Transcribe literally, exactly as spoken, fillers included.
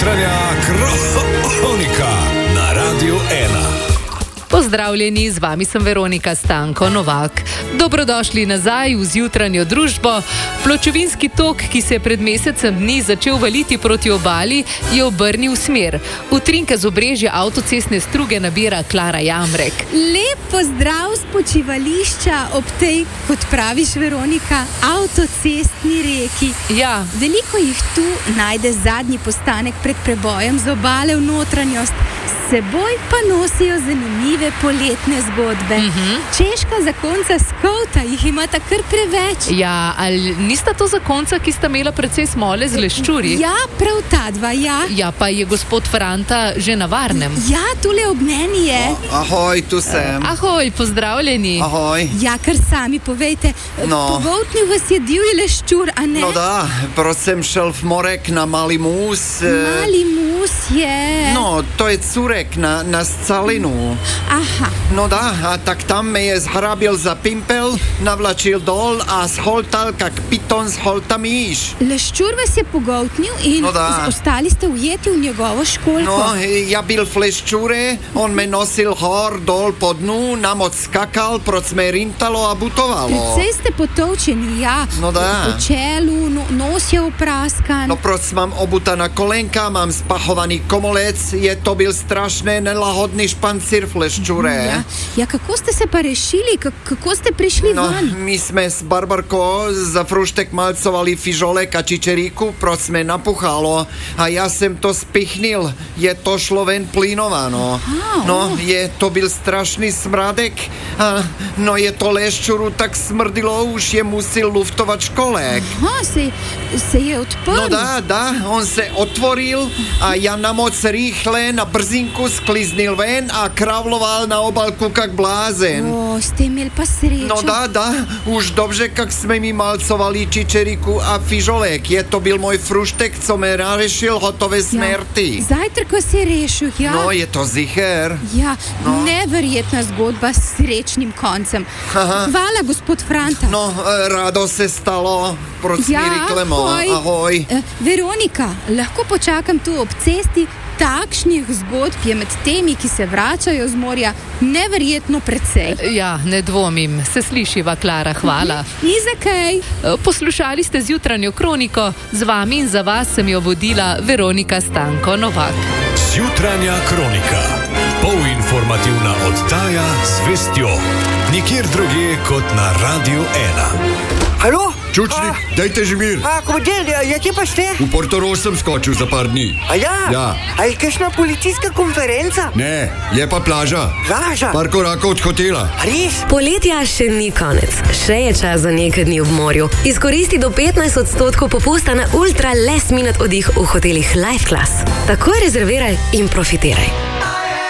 Jutranja kronika na Radiu ena. Pozdravljeni, z vami sem Veronika Stanko Novak. Dobrodošli nazaj v zjutranjo družbo. Pločevinski tok, ki se je pred mesecem dni začel valiti proti obali, je obrnil smer. Utrinke z obrežja avtocestne struge nabira Klara Jamrek. Lep pozdrav z počivališča ob tej, kot praviš Veronika, avtocestni reki. Ja. Veliko jih tu najde zadnji postanek pred prebojem z obale v notranjost. S seboj pa nosijo zanimive poletne zgodbe. Mhm. Češka zakonca Skouta jih imata kar preveč. Ja, ali nista to zakonca, ki sta imela precej smole z leščuri? Ja, prav ta dva, ja. Ja, pa je gospod Franta že na varnem. Ja, tule ob meni je. Ahoj, tu sem. Ahoj, pozdravljeni. Ahoj. Ja, kar sami povejte. No. Pogoltnil vas je divji leščur, a ne? No da, proč jsem šel v Morek na Malý Mús. Malý Mús je... No, to je Curek na, na Scalinu. Aha. No da, a tak tam me je zhrabil za pimpel, navlačil dol a scholtal, kak piton scholta míš. Leščur vas je pogoltnil in No da. ostali ste ujeti v njegovo školjko. No, ja bil v leščure, on me nosil hor, dol po dnu, nam odskakal, proč me rintalo a butovalo. Precej ste potovčeni, ja. No da. Po čelu, no, nos je opraskan. No proč mám obutaná kolenka, mám spachovaný komolec, je to byl strašné nelahodný špancír v leščure. Ja. ja, kako ste se pa rešili? K- kako ste prišli No, ven? my sme s Barbarkou za fruštek malcovali fižolek a čičeríku, proč sme napuchalo a ja sem to spichnil, je to šlo ven plynováno. Aha, No, je to byl strašný smradek a no je to leščuru tak smrdilo, už je musil luftovať školek. Aha, se, se je odprl. No da, da, on se otvoril a ja na moc rýchle na brzinku skliznil ven a kravloval na obalku kak blázen. O, ste imeli pa srečo. No da, da, už dobře, kak sme mi malcovali čičeriku a fižolek. Je to byl môj fruštek, co me narešil hotové smerty. Zajtrk vas je rešil, ja. No, je to zicher. Ja, No. neverjetna zgodba s srečnim koncem. Aha. Hvala, gospod Franta. No, e, rado se stalo. Proč Ja, mi reklamo? ahoj. Ahoj. Eh, Veronika, lahko počakam tu ob cesti? Takšnih zgodb je med temi, ki se vračajo z morja, neverjetno precej. Ja, ne dvomim. Se slišiva, Klara, hvala. Ni za kaj. Poslušali ste zjutranjo kroniko, z vami in za vas sem jo vodila Veronika Stanko Novak. Jutranja kronika. Polinformativna oddaja z vestjo. Nikjer drugje kot na Radiu ena. Halo? Čučnik, A, dajte že mir. a, komandir, ja, ja kje pa ste? V Portorož sem skočil za par dni. A ja? Ja. A je kakšna policijska konferenca? Ne, je pa plaža. Plaža? Par korakov od hotela. A res? Poletja še ni konec, še je čas za nekaj dni v morju. Izkoristi do petnajst odstotkov popusta na ultra last minute oddih v hotelih Life Class. Takoj rezerviraj in profitiraj.